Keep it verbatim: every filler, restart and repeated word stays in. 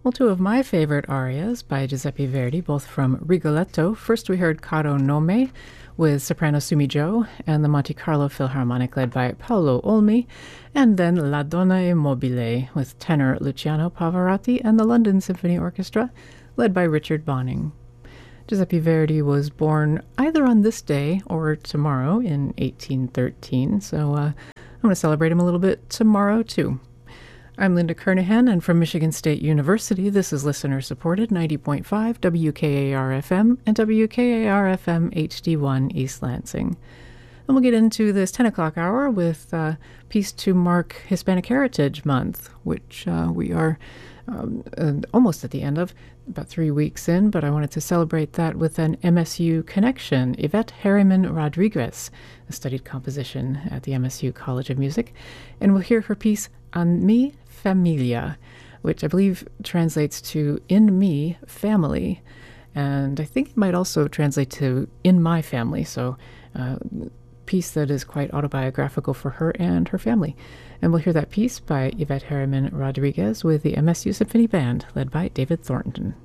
Well, two of my favorite arias by Giuseppe Verdi, both from Rigoletto. First, we heard Caro Nome with soprano Sumi Jo and the Monte Carlo Philharmonic led by Paolo Olmi, and then La Donna e Mobile with tenor Luciano Pavarotti and the London Symphony Orchestra led by Richard Bonning. Giuseppe Verdi was born either on this day or tomorrow in eighteen thirteen, so uh, I'm going to celebrate him a little bit tomorrow, too. I'm Linda Kernahan, and from Michigan State University, this is listener-supported ninety point five W K A R F M and W K A R F M H D one East Lansing. And we'll get into this ten o'clock hour with a piece to mark Hispanic Heritage Month, which uh, we are um, uh, almost at the end of, about three weeks in, but I wanted to celebrate that with an M S U connection. Yvette Harriman Rodriguez studied composition at the M S U College of Music, and we'll hear her piece On Mi Familia, which I believe translates to In Me Family, and I think it might also translate to In My Family, so a piece that is quite autobiographical for her and her family. And we'll hear that piece by Yvette Harriman Rodriguez with the M S U Symphony Band, led by David Thornton.